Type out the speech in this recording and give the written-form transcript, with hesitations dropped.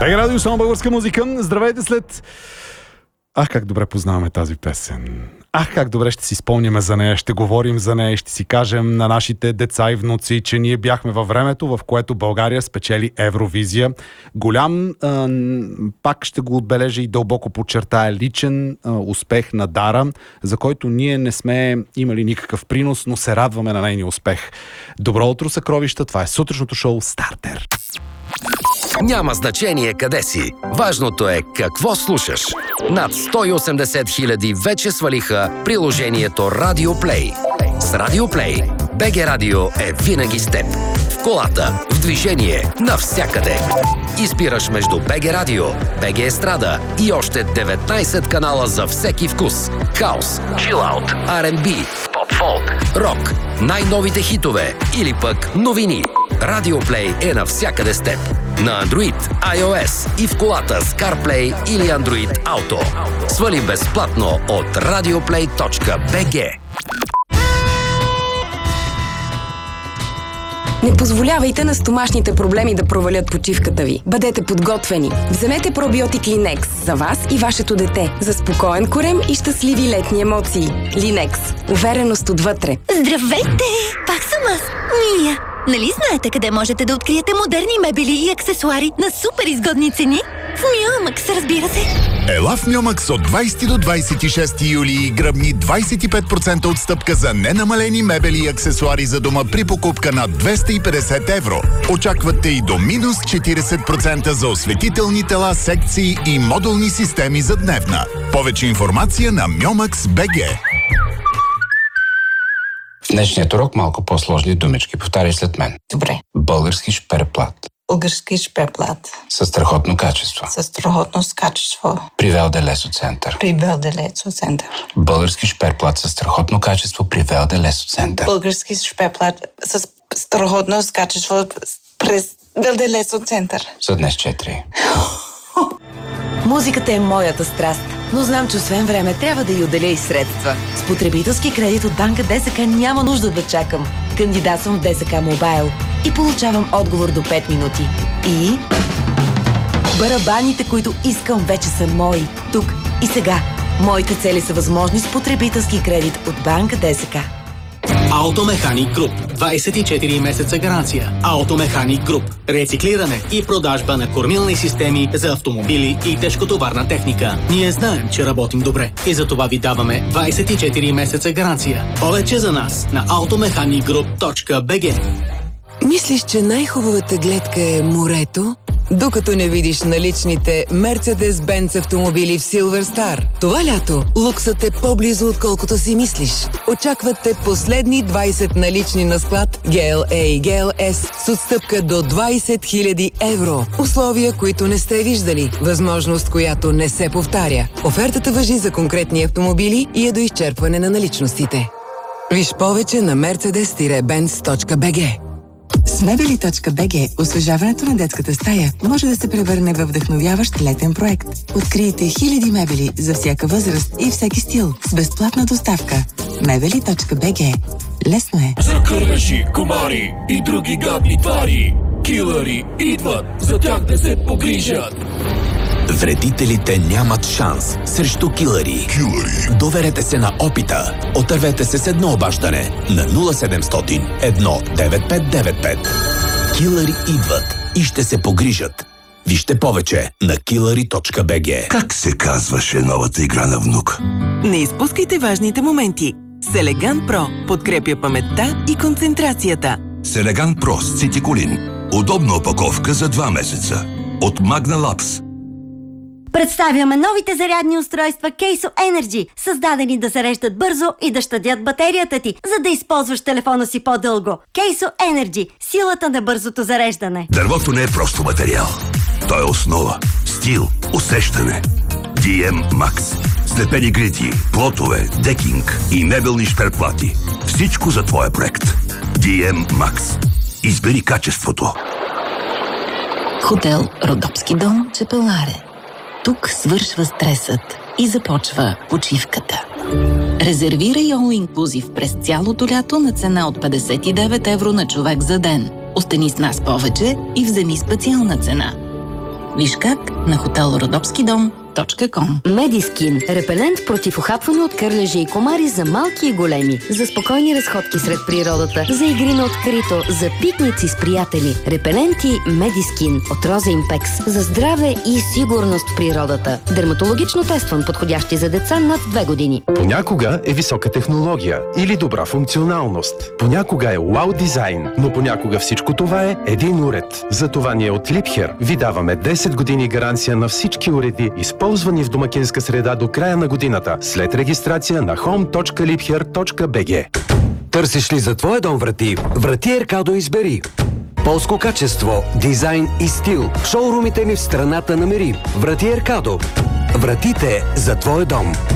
БГ Радио, само българска музика. Здравейте след... Ах, как добре познаваме тази песен. Ах, как добре ще си спомняме за нея, ще говорим за нея, ще си кажем на нашите деца и внуци, че ние бяхме във времето, в което България спечели Евровизия. Голям, пак ще го отбележа и дълбоко подчертая, личен успех на Дара, за който ние не сме имали никакъв принос, но се радваме на нейния успех. Добро утро, съкровища, това е сутрешното шоу Стартер. Няма значение къде си. Важното е какво слушаш. Над 180 хиляди вече свалиха приложението Radio Play. С Radio Play БГ Радио е винаги с теб. В колата, в движение, навсякъде. Избираш между БГ Радио, БГ Естрада и още 19 канала за всеки вкус. Хаус, чилаут, R&B, поп-фолк, рок, най-новите хитове или пък новини. Radio Play е навсякъде с теб. На Android, iOS и в колата с CarPlay или Android Auto. Свали безплатно от radioplay.bg. Не позволявайте на стомашните проблеми да провалят почивката ви. Бъдете подготвени. Вземете пробиотик Linex за вас и вашето дете. За спокоен корем и щастливи летни емоции. Linex. Увереност отвътре. Здравейте! Пак съм аз, Мия. Нали знаете къде можете да откриете модерни мебели и аксесуари на супер изгодни цени? В Миомакс, разбира се! Ела в Миомакс от 20 до 26 юли и гръбни 25% отстъпка за ненамалени мебели и аксесуари за дома при покупка на 250 евро. Очаквате и до минус 40% за осветителни тела, секции и модулни системи за дневна. Повече информация на Miomax.bg. В днешният урок малко по-сложни думички. Повтаряй след мен. Добре. Български шперплат. Български шперплат. Със страхотно качество. Със страхотно качество. При Велде Лесоцентър. При Велде Лесоцентър. Български шперплат със страхотно качество при Велде Лесоцентър. Български шперплат с страхотно качество през Велде Лесоцентър. За днес 4. Музиката е моята страст, но знам, че освен време трябва да й отделя и средства. С потребителски кредит от банка ДСК няма нужда да чакам. Кандидатствам в ДСК Мобайл и получавам отговор до 5 минути. И барабаните, които искам, вече са мои. Тук и сега. Моите цели са възможни с потребителски кредит от банка ДСК. Автомеханик Груп. 24 месеца гаранция. Автомеханик Груп. Рециклиране и продажба на кормилни системи за автомобили и тежкотоварна техника. Ние знаем, че работим добре и за това ви даваме 24 месеца гаранция. Повече за нас на automechanicgroup.bg. Мислиш, че най-хубавата гледка е морето? Докато не видиш наличните Mercedes-Benz автомобили в Silver Star. Това лято луксът е по-близо, отколкото си мислиш. Очакват те последни 20 налични на склад GLA и GLS с отстъпка до 20 000 евро. Условия, които не сте виждали. Възможност, която не се повтаря. Офертата важи за конкретни автомобили и е до изчерпване на наличностите. Виж повече на mercedes-benz.bg. С Мебели.bg освежаването на детската стая може да се превърне във вдъхновяващ летен проект. Открийте хиляди мебели за всяка възраст и всеки стил с безплатна доставка. Мебели.bg. Лесно е. За кървеши, комари и други гадни твари, килъри идват, за тях да се погрижат. Вредителите нямат шанс срещу килъри. Доверете се на опита. Отървете се с едно обаждане на 0700 19595. Килъри идват и ще се погрижат. Вижте повече на killary.bg. Как се казваше новата игра на внук? Не изпускайте важните моменти. Селеган Про подкрепя паметта и концентрацията. Селеган Про с цитиколин. Удобна опаковка за 2 месеца. От Magna Labs. Представяме новите зарядни устройства Keiso Energy, създадени да зареждат бързо и да щадят батерията ти, за да използваш телефона си по-дълго. Keiso Energy – силата на бързото зареждане. Дървото не е просто материал. То е основа, стил, усещане. DM Max. Слепени грити, плотове, декинг и мебелни шперплати. Всичко за твоя проект. DM Max. Избери качеството. Хотел Родопски дом, Чепеларе. Тук свършва стресът и започва почивката. Резервирай All Inclusive през цялото лято на цена от 59 евро на човек за ден. Остани с нас повече и вземи специална цена. Виж как на hotelrodopskidom.com. Медискин. Репелент против ухапване от кърлежи и комари за малки и големи. За спокойни разходки сред природата. За игри на открито. За пикници с приятели. Репеленти Медискин от Роза Импекс. За здраве и сигурност в природата. Дерматологично тестван, подходящи за деца над 2 години. Понякога е висока технология или добра функционалност. Понякога е вау дизайн, но понякога всичко това е един уред. Затова ние от Liebherr ви даваме 10 години гаранция на всички уреди, използвани в домакинска среда до края на годината, след регистрация на home.liebherr.bg. Търсиш ли за твоя дом врати? Врати Еркадо избери. Полско качество, дизайн и стил. В шоурумите ни в страната намери. Врати Еркадо. Вратите за твоя дом.